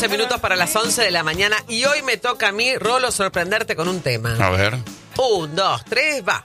12 minutos para las 11 de la mañana y hoy me toca a mí, Rolo, sorprenderte con un tema. A ver. 1, 2, 3, va.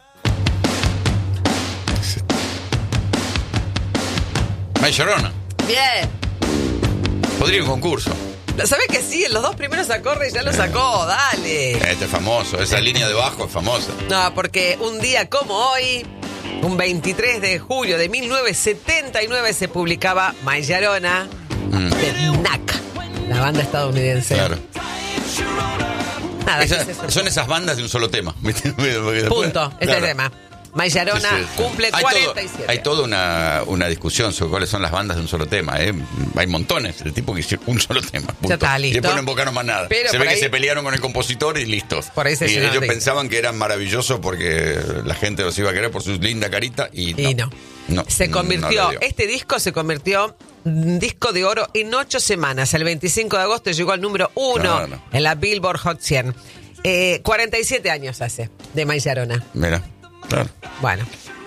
Mayarona. Bien. Podría ir a un concurso. ¿Sabés que sí? En los 2 primeros acordes ya lo sacó, dale. Este es famoso, esa línea de bajo es famosa. No, porque un día como hoy, un 23 de julio de 1979, se publicaba Mayarona de NAC, la banda estadounidense. Claro. Nada, Son esas bandas de un solo tema. Punto, este es el tema. Mayarona cumple 47. Hay toda una discusión sobre cuáles son las bandas de un solo tema. Hay montones de tipos que hicieron un solo tema. Punto. Ya está, listo. Y después no invocaron más nada. Pero se ve que ahí, se pelearon con el compositor y listo. Por ahí se y ellos de... pensaban que eran maravillosos porque la gente los iba a querer por su linda carita y no. Se convirtió, este disco se convirtió en disco de oro en 8 semanas. El 25 de agosto llegó al número 1 en la Billboard Hot 100. 47 años hace de Mayarona. Mira, claro. Bueno.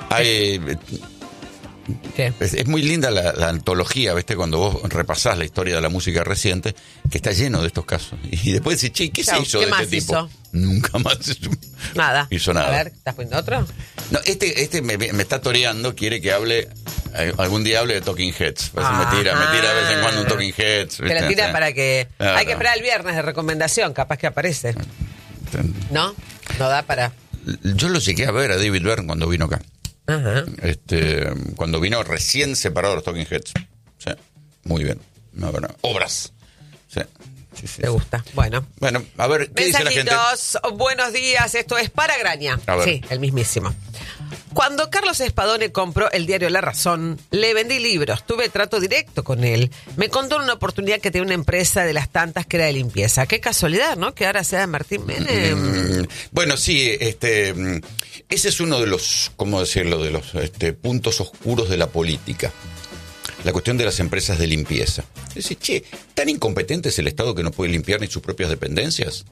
¿Qué? Es muy linda la antología, ¿viste? Cuando vos repasás la historia de la música reciente, que está lleno de estos casos. Y después decís, che, ¿qué se hizo de este tipo? Hizo? Nunca más nada. Hizo nada. A ver, ¿estás poniendo otro? No, este me está toreando, quiere que hable, algún día hable de Talking Heads. Me tira de vez en cuando un Talking Heads. Te la tira para que... Hay que esperar el viernes de recomendación, capaz que aparece. ¿No? No da para... Yo lo llegué a ver a David Byrne cuando vino acá. Ajá. Cuando vino recién separado de los Talking Heads. Sí, muy bien. Obras. Sí. ¿Te gusta? Bueno, a ver, ¿qué dice la gente? Buenos días, esto es para Graña. Sí, el mismísimo. Cuando Carlos Espadone compró el diario La Razón, le vendí libros, tuve trato directo con él. Me contó en una oportunidad que tenía una empresa de las tantas que era de limpieza. Qué casualidad, ¿no? Que ahora sea Martín Menem. Bueno, sí, ese es uno de los, ¿cómo decirlo?, de los puntos oscuros de la política. La cuestión de las empresas de limpieza. Es decir, che, ¿tan incompetente es el Estado que no puede limpiar ni sus propias dependencias?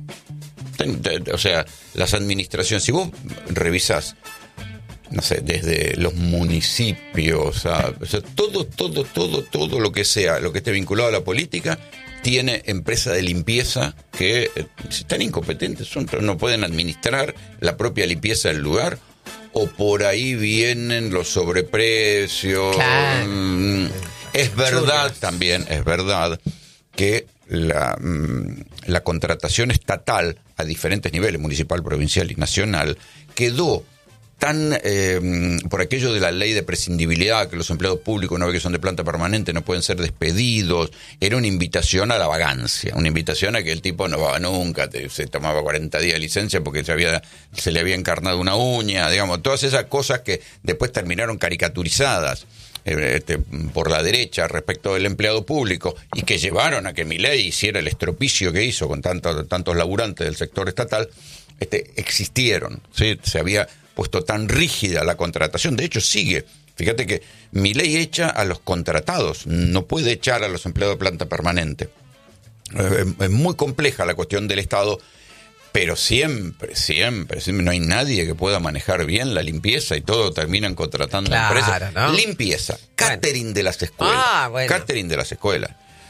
O sea, las administraciones, si vos revisás, no sé, desde los municipios, o sea, todo lo que sea, lo que esté vinculado a la política, tiene empresa de limpieza que están incompetentes, no pueden administrar la propia limpieza del lugar. O por ahí vienen los sobreprecios. Claro. Es verdad también, es verdad que la contratación estatal a diferentes niveles, municipal, provincial y nacional, quedó tan, por aquello de la ley de prescindibilidad, que los empleados públicos, una vez que son de planta permanente, no pueden ser despedidos. Era una invitación a la vagancia, una invitación a que el tipo no va nunca, se tomaba 40 días de licencia porque se le había encarnado una uña, digamos, todas esas cosas que después terminaron caricaturizadas por la derecha respecto del empleado público y que llevaron a que Milei hiciera el estropicio que hizo con tantos laburantes del sector estatal, existieron, ¿sí? Se había puesto tan rígida la contratación, de hecho sigue. Fíjate que Milei echa a los contratados, no puede echar a los empleados de planta permanente. Es muy compleja la cuestión del Estado, pero siempre no hay nadie que pueda manejar bien la limpieza y todo terminan contratando empresas. ¿No? Limpieza, catering de las escuelas, catering de las escuelas.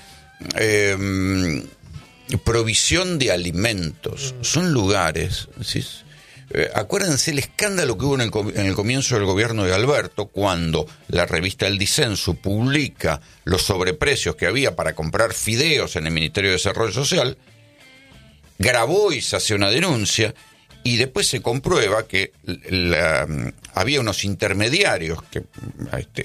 Provisión de alimentos, son lugares, ¿sí? Acuérdense el escándalo que hubo en el comienzo del gobierno de Alberto, cuando la revista El Disenso publica los sobreprecios que había para comprar fideos en el Ministerio de Desarrollo Social, grabó y se hace una denuncia, y después se comprueba que había unos intermediarios que